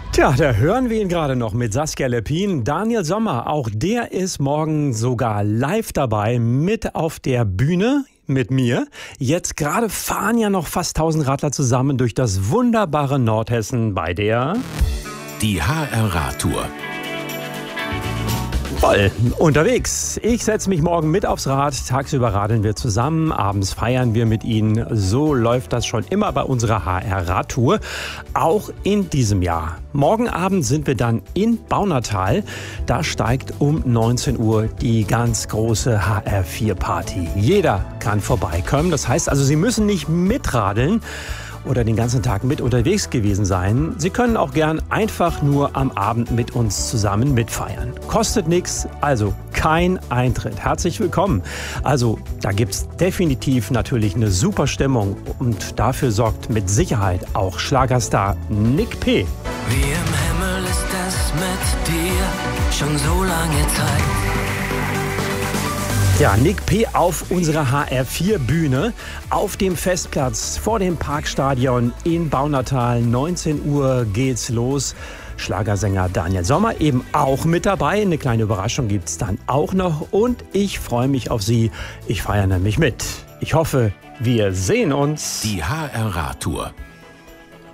Tja, da hören wir ihn gerade noch mit Saskia Leppin. Daniel Sommer, auch der ist morgen sogar live dabei, mit auf der Bühne mit mir. Jetzt gerade fahren ja noch fast 1000 Radler zusammen durch das wunderbare Nordhessen bei der... Die HR-Radtour. Voll unterwegs. Ich setze mich morgen mit aufs Rad. Tagsüber radeln wir zusammen, abends feiern wir mit Ihnen. So läuft das schon immer bei unserer HR-Radtour. Auch in diesem Jahr. Morgen Abend sind wir dann in Baunatal. Da steigt um 19 Uhr die ganz große HR4-Party. Jeder kann vorbeikommen. Das heißt also, Sie müssen nicht mitradeln oder den ganzen Tag mit unterwegs gewesen sein. Sie können auch gern einfach nur am Abend mit uns zusammen mitfeiern. Kostet nichts, also kein Eintritt. Herzlich willkommen. Also da gibt's definitiv natürlich eine super Stimmung und dafür sorgt mit Sicherheit auch Schlagerstar Nick P. Wie im Himmel ist es mit dir schon so lange Zeit. Ja, Nick P. auf unserer HR4-Bühne auf dem Festplatz vor dem Parkstadion in Baunatal. 19 Uhr geht's los. Schlagersänger Daniel Sommer eben auch mit dabei. Eine kleine Überraschung gibt's dann auch noch. Und ich freue mich auf Sie. Ich feiere nämlich mit. Ich hoffe, wir sehen uns. Die HR-Radtour.